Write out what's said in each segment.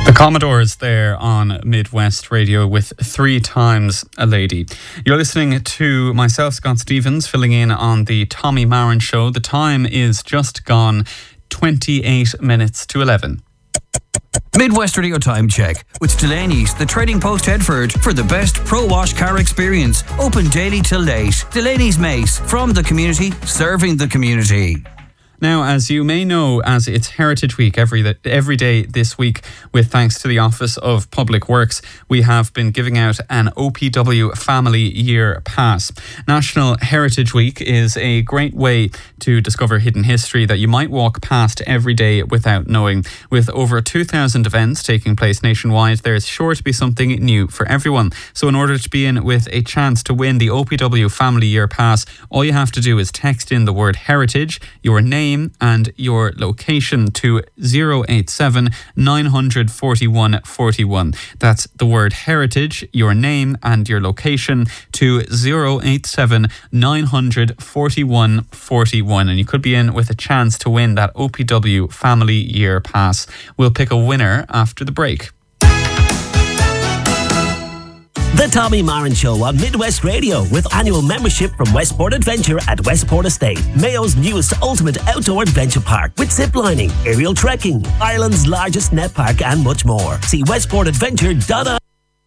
The Commodores there on Midwest Radio with 3 Times a Lady. You're listening to myself, Scott Stevens, filling in on the Tommy Marin Show. The time is just gone 28 minutes to 11. Midwest Radio Time Check with Delaney's, the Trading Post Headford, for the best pro-wash car experience. Open daily till late. Delaney's Mace, from the community, serving the community. Now, as you may know, as it's Heritage Week every day this week, with thanks to the Office of Public Works, we have been giving out an OPW Family Year Pass. National Heritage Week is a great way to discover hidden history that you might walk past every day without knowing. With over 2,000 events taking place nationwide, there's sure to be something new for everyone. So in order to be in with a chance to win the OPW Family Year Pass, all you have to do is text in the word heritage, your name and your location to 087 941 41. That's the word heritage, your name and your location to 087 941 41. And you could be in with a chance to win that OPW Family Year Pass. We'll pick a winner after the break. The Tommy Marin Show on Midwest Radio, with annual membership from Westport Adventure at Westport Estate, Mayo's newest ultimate outdoor adventure park, with ziplining, aerial trekking, Ireland's largest net park and much more. See westportadventure.ie.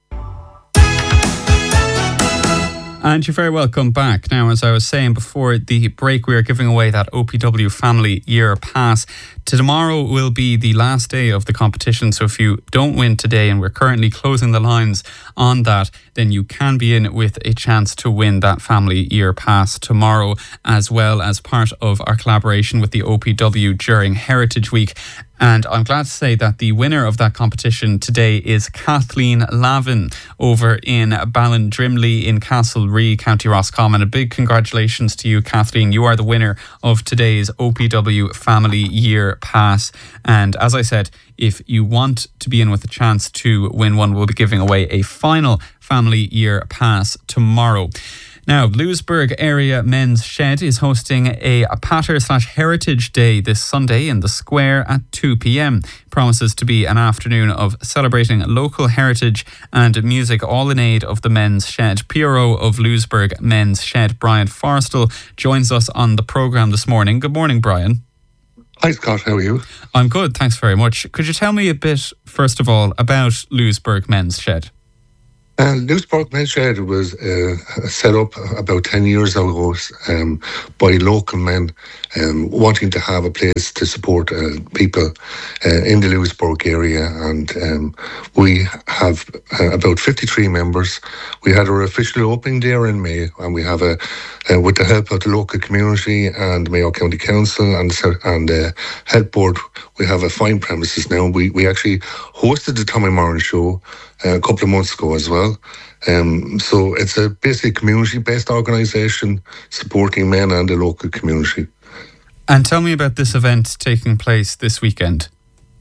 And you're very welcome back. Now, as I was saying before the break, we are giving away that OPW Family Year Pass. Tomorrow will be the last day of the competition, so if you don't win today, and we're currently closing the lines on that, then you can be in with a chance to win that Family Year Pass tomorrow, as well as part of our collaboration with the OPW during Heritage Week. And I'm glad to say that the winner of that competition today is Kathleen Lavin over in Ballindrimley in Castlerea, County Roscommon. A big congratulations to you, Kathleen. You are the winner of today's OPW Family Year Pass. And as I said, if you want to be in with a chance to win one, we'll be giving away a final Family Year Pass tomorrow. Now, Lewisburg Area Men's Shed is hosting a Pater/Heritage Day this Sunday in the square at 2 p.m. Promises to be an afternoon of celebrating local heritage and music, all in aid of the Men's Shed. PRO of Lewisburg Men's Shed, Brian Forrestal, joins us on the programme this morning. Good morning, Brian. Hi, Scott. How are you? I'm good, thanks very much. Could you tell me a bit, first of all, about Lewisburg Men's Shed? Lewisburg Men's Shed was set up about 10 years ago by local men wanting to have a place to support people in the Lewisburg area. And we have about 53 members. We had our official opening there in May, and we have with the help of the local community and Mayo County Council and Health Board, we have a fine premises now. We actually hosted the Tommy Marin Show a couple of months ago as well. So it's a basic community-based organisation supporting men and the local community. And tell me about this event taking place this weekend.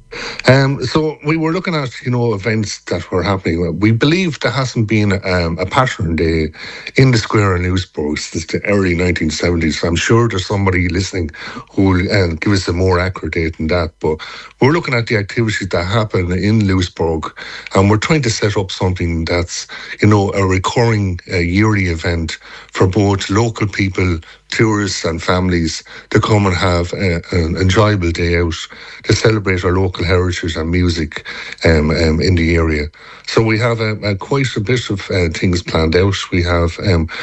So we were looking at, events that were happening. We believe there hasn't been a pattern day in the square in Lewisburg since the early 1970s. I'm sure there's somebody listening who will give us a more accurate date than that. But we're looking at the activities that happen in Lewisburg, and we're trying to set up something that's, a recurring yearly event for both local people, tourists and families to come and have an enjoyable day out to celebrate our local heritage and music in the area. So we have quite a bit of things planned out. We have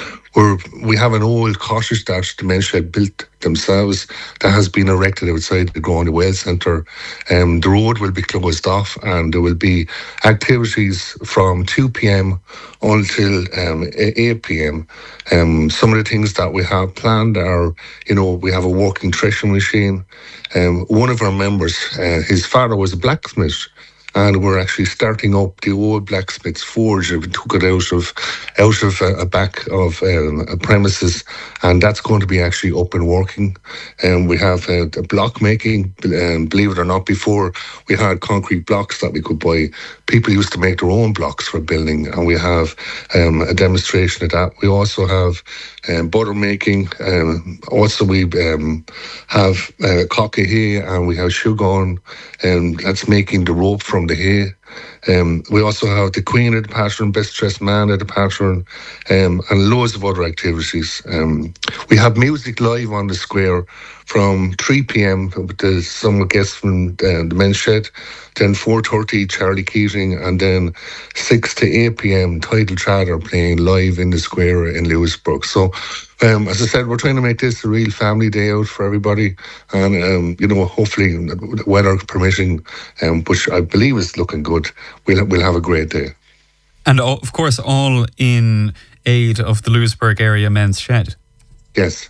an old cottage that the Men's Shed built themselves that has been erected outside the Growing Well Centre. The road will be closed off, and there will be activities from 2 p.m. until 8 p.m. Some of the things that we have planned are, we have a walking threshing machine. One of our members, his father was a blacksmith, and we're actually starting up the old blacksmith's forge. We took it out of a back of a premises, and that's going to be actually up and working. And we have the block making. Believe it or not, before we had concrete blocks that we could buy. People used to make their own blocks for building, and we have a demonstration of that. We also have butter making. Also, we have cocky hay, and we have sugar on, and that's making the rope from from the Hay. We also have the Queen at the Pattern, Best Dressed Man at the Pattern, and loads of other activities. We have music live on the square from 3 p.m. with some guests from the Men's Shed, then 4:30 Charlie Keating, and then 6 to 8 p.m. Tidal Trad are playing live in the square in Lewisburg. So, as I said, we're trying to make this a real family day out for everybody, and hopefully, weather permitting, which I believe is looking good, we'll have a great day. And of course, all in aid of the Lewisburg Area Men's Shed. Yes.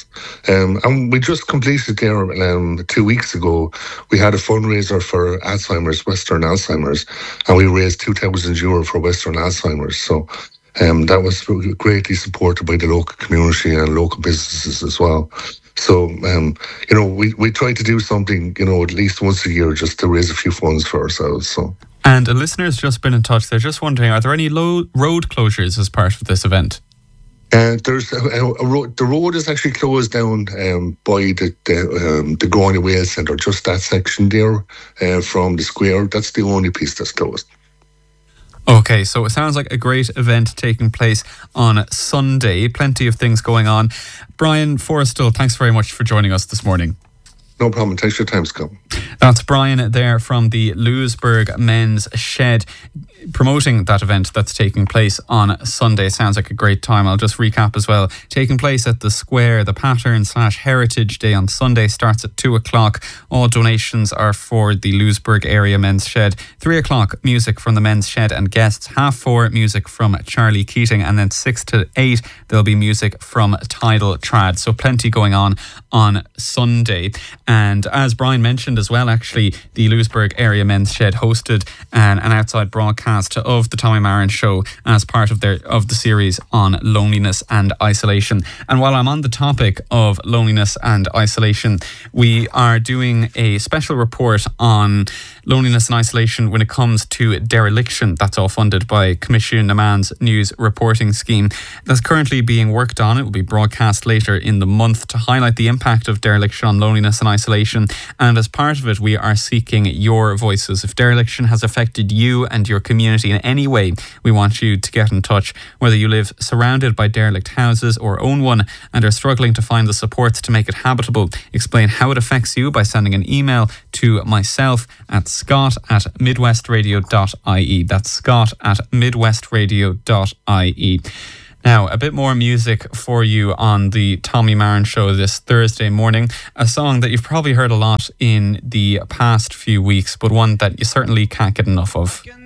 And we just completed there 2 weeks ago. We had a fundraiser for Alzheimer's, Western Alzheimer's, and we raised €2,000 for Western Alzheimer's. So that was greatly supported by the local community and local businesses as well. So, we try to do something, at least once a year just to raise a few funds for ourselves. So. And a listener's just been in touch. They're just wondering, are there any road closures as part of this event? There's a road. The road is actually closed down by the Groyne Whale Centre, just that section there from the square. That's the only piece that's closed. Okay, so it sounds like a great event taking place on Sunday. Plenty of things going on. Brian Forrestal, thanks very much for joining us this morning. No problem. Thanks for your time, Scott. That's Brian there from the Lewisburg Men's Shed, promoting that event that's taking place on Sunday. Sounds like a great time. I'll just recap as well. Taking place at the Square, the Pattern/Heritage Day on Sunday starts at 2 o'clock. All donations are for the Lewisburg Area Men's Shed. 3 o'clock, music from the Men's Shed and guests. 4:30, music from Charlie Keating. And then 6 to 8, there'll be music from Tidal Trad. So plenty going on Sunday. And as Brian mentioned as well, actually, the Lewisburg Area Men's Shed hosted an outside broadcast of the Tommy Marin Show as part of the series on loneliness and isolation. And while I'm on the topic of loneliness and isolation, we are doing a special report on loneliness and isolation when it comes to dereliction. That's all funded by Commission na Man's news reporting scheme. That's currently being worked on. It will be broadcast later in the month to highlight the impact of dereliction on loneliness and isolation. And as part of it, we are seeking your voices. If dereliction has affected you and your community in any way, we want you to get in touch. Whether you live surrounded by derelict houses or own one and are struggling to find the supports to make it habitable, explain how it affects you by sending an email to myself at scott@midwestradio.ie. That's scott@midwestradio.ie. Now, a bit more music for you on the Tommy Marin Show this Thursday morning. A song that you've probably heard a lot in the past few weeks, but one that you certainly can't get enough of.